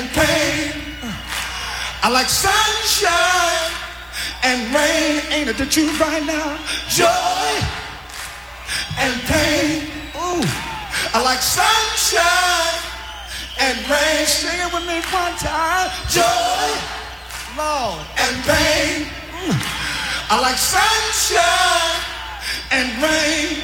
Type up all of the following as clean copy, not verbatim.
pain. I like sunshine and rain. Ain't it the truth right now? Joy and pain. Ooh. I like sunshine and rain. Sing it with me one time. Joy, Lord, and pain. I like sunshine and rain.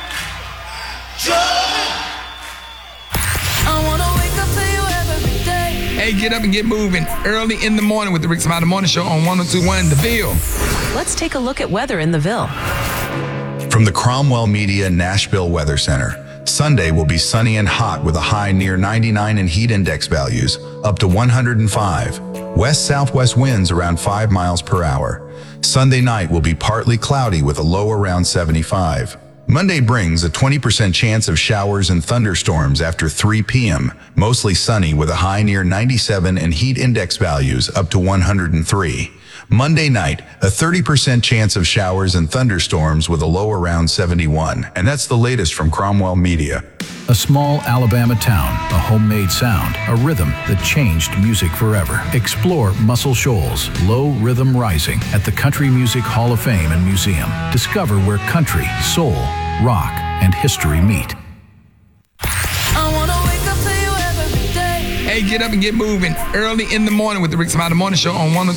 Joy. I wanna wake up to you every day. Hey, get up and get moving early in the morning with the Rick Smiley Morning Show on 102.1 The Ville. Let's take a look at weather in the Ville. From the Cromwell Media Nashville Weather Center, Sunday will be sunny and hot with a high near 99 in heat index values, up to 105. West-southwest winds around 5 miles per hour. Sunday night will be partly cloudy with a low around 75. Monday brings a 20% chance of showers and thunderstorms after 3 p.m., mostly sunny with a high near 97 and heat index values up to 103. Monday night, a 30% chance of showers and thunderstorms with a low around 71. And that's the latest from Cromwell Media. A small Alabama town, a homemade sound, a rhythm that changed music forever. Explore Muscle Shoals, Low Rhythm Rising at the Country Music Hall of Fame and Museum. Discover where country, soul, rock, and history meet. I wanna wake up to you every day. Hey, get up and get moving early in the morning with the Rick Smiley Morning Show on 102.1